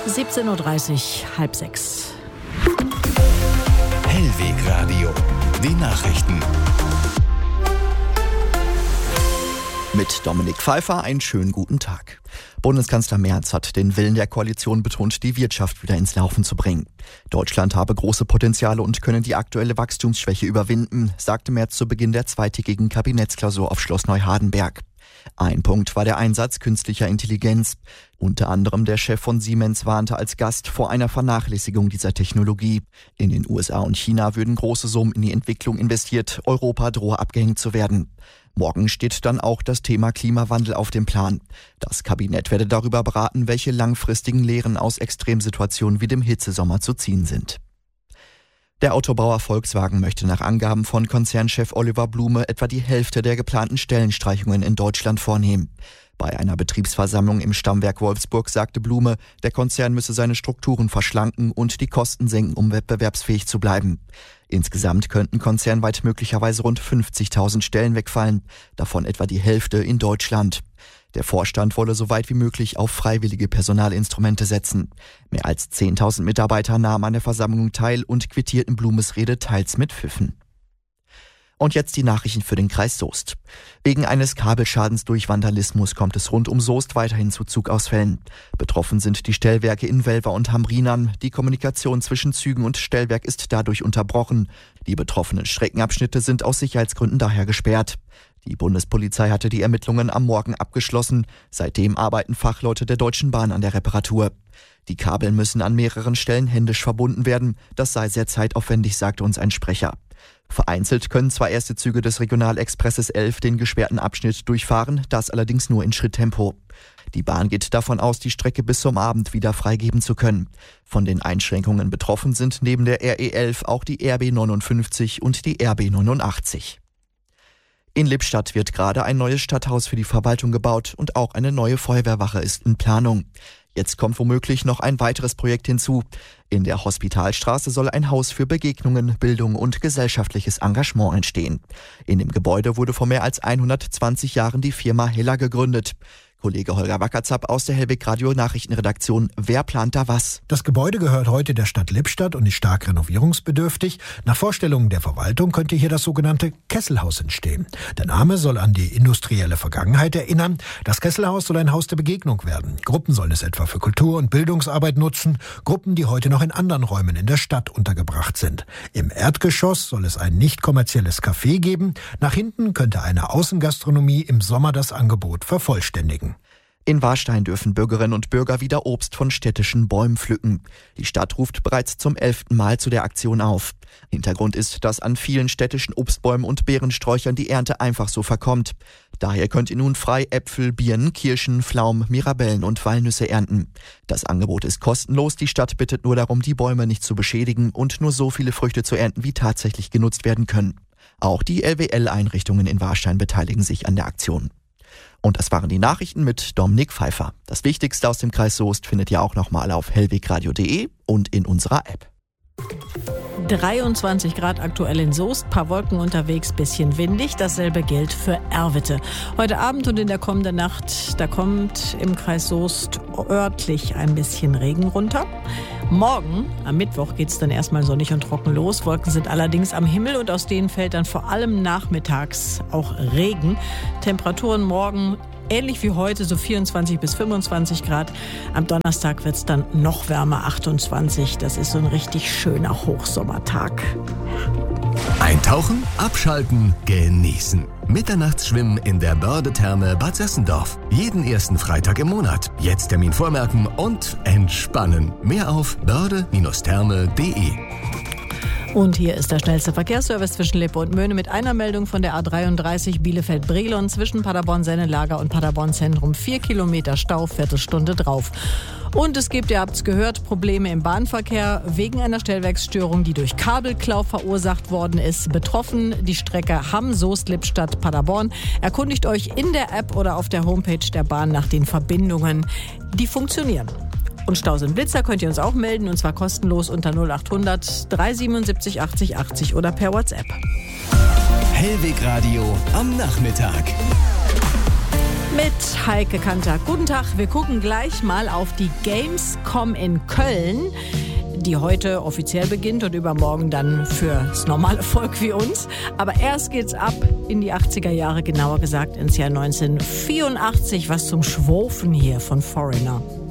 17.30 Uhr, 5:30. Hellwegradio, die Nachrichten. Mit Dominik Pfeiffer einen schönen guten Tag. Bundeskanzler Merz hat den Willen der Koalition betont, die Wirtschaft wieder ins Laufen zu bringen. Deutschland habe große Potenziale und könne die aktuelle Wachstumsschwäche überwinden, sagte Merz zu Beginn der zweitägigen Kabinettsklausur auf Schloss Neuhardenberg. Ein Punkt war der Einsatz künstlicher Intelligenz. Unter anderem der Chef von Siemens warnte als Gast vor einer Vernachlässigung dieser Technologie. In den USA und China würden große Summen in die Entwicklung investiert, Europa drohe abgehängt zu werden. Morgen steht dann auch das Thema Klimawandel auf dem Plan. Das Kabinett werde darüber beraten, welche langfristigen Lehren aus Extremsituationen wie dem Hitzesommer zu ziehen sind. Der Autobauer Volkswagen möchte nach Angaben von Konzernchef Oliver Blume etwa die Hälfte der geplanten Stellenstreichungen in Deutschland vornehmen. Bei einer Betriebsversammlung im Stammwerk Wolfsburg sagte Blume, der Konzern müsse seine Strukturen verschlanken und die Kosten senken, um wettbewerbsfähig zu bleiben. Insgesamt könnten konzernweit möglicherweise rund 50.000 Stellen wegfallen, davon etwa die Hälfte in Deutschland. Der Vorstand wolle so weit wie möglich auf freiwillige Personalinstrumente setzen. Mehr als 10.000 Mitarbeiter nahmen an der Versammlung teil und quittierten Blumes Rede teils mit Pfiffen. Und jetzt die Nachrichten für den Kreis Soest. Wegen eines Kabelschadens durch Vandalismus kommt es rund um Soest weiterhin zu Zugausfällen. Betroffen sind die Stellwerke in Welver und Hamrinern. Die Kommunikation zwischen Zügen und Stellwerk ist dadurch unterbrochen. Die betroffenen Streckenabschnitte sind aus Sicherheitsgründen daher gesperrt. Die Bundespolizei hatte die Ermittlungen am Morgen abgeschlossen. Seitdem arbeiten Fachleute der Deutschen Bahn an der Reparatur. Die Kabel müssen an mehreren Stellen händisch verbunden werden. Das sei sehr zeitaufwendig, sagte uns ein Sprecher. Vereinzelt können zwar erste Züge des Regionalexpresses 11 den gesperrten Abschnitt durchfahren, das allerdings nur in Schritttempo. Die Bahn geht davon aus, die Strecke bis zum Abend wieder freigeben zu können. Von den Einschränkungen betroffen sind neben der RE11 auch die RB 59 und die RB 89. In Lippstadt wird gerade ein neues Stadthaus für die Verwaltung gebaut und auch eine neue Feuerwehrwache ist in Planung. Jetzt kommt womöglich noch ein weiteres Projekt hinzu. In der Hospitalstraße soll ein Haus für Begegnungen, Bildung und gesellschaftliches Engagement entstehen. In dem Gebäude wurde vor mehr als 120 Jahren die Firma Heller gegründet. Kollege Holger Wackerzapp aus der Hellwegradio Nachrichtenredaktion. Wer plant da was? Das Gebäude gehört heute der Stadt Lippstadt und ist stark renovierungsbedürftig. Nach Vorstellungen der Verwaltung könnte hier das sogenannte Kesselhaus entstehen. Der Name soll an die industrielle Vergangenheit erinnern. Das Kesselhaus soll ein Haus der Begegnung werden. Gruppen sollen es etwa für Kultur- und Bildungsarbeit nutzen. Gruppen, die heute noch in anderen Räumen in der Stadt untergebracht sind. Im Erdgeschoss soll es ein nicht kommerzielles Café geben. Nach hinten könnte eine Außengastronomie im Sommer das Angebot vervollständigen. In Warstein dürfen Bürgerinnen und Bürger wieder Obst von städtischen Bäumen pflücken. Die Stadt ruft bereits zum 11. Mal zu der Aktion auf. Hintergrund ist, dass an vielen städtischen Obstbäumen und Beerensträuchern die Ernte einfach so verkommt. Daher könnt ihr nun frei Äpfel, Birnen, Kirschen, Pflaumen, Mirabellen und Walnüsse ernten. Das Angebot ist kostenlos. Die Stadt bittet nur darum, die Bäume nicht zu beschädigen und nur so viele Früchte zu ernten, wie tatsächlich genutzt werden können. Auch die LWL-Einrichtungen in Warstein beteiligen sich an der Aktion. Und das waren die Nachrichten mit Dominik Pfeiffer. Das Wichtigste aus dem Kreis Soest findet ihr auch nochmal auf hellwegradio.de und in unserer App. 23 Grad aktuell in Soest, paar Wolken unterwegs, bisschen windig. Dasselbe gilt für Erwitte. Heute Abend und in der kommenden Nacht, da kommt im Kreis Soest örtlich ein bisschen Regen runter. Morgen, am Mittwoch, geht's dann erstmal sonnig und trocken los. Wolken sind allerdings am Himmel und aus denen fällt dann vor allem nachmittags auch Regen. Temperaturen morgen ähnlich wie heute, so 24 bis 25 Grad. Am Donnerstag wird's dann noch wärmer, 28. Das ist so ein richtig schöner Hochsommertag. Eintauchen, abschalten, genießen. Mitternachtsschwimmen in der Börde-Therme Bad Sessendorf. Jeden ersten Freitag im Monat. Jetzt Termin vormerken und entspannen. Mehr auf börde-therme.de. Und hier ist der schnellste Verkehrsservice zwischen Lippe und Möhne mit einer Meldung von der A33 Bielefeld-Brilon zwischen Paderborn-Sennelager und Paderborn-Zentrum. 4 Kilometer Stau, Viertelstunde drauf. Und es gibt, ihr habt es gehört, Probleme im Bahnverkehr wegen einer Stellwerksstörung, die durch Kabelklau verursacht worden ist. Betroffen die Strecke Hamm-Soest-Lippstadt-Paderborn. Erkundigt euch in der App oder auf der Homepage der Bahn nach den Verbindungen, die funktionieren. Und Staus und Blitzer könnt ihr uns auch melden, und zwar kostenlos unter 0800 377 80 80 oder per WhatsApp. Hellwegradio am Nachmittag. Mit Heike Kanter. Guten Tag, wir gucken gleich mal auf die Gamescom in Köln, die heute offiziell beginnt und übermorgen dann fürs normale Volk wie uns. Aber erst geht's ab in die 80er Jahre, genauer gesagt ins Jahr 1984, was zum Schwofen hier von Foreigner.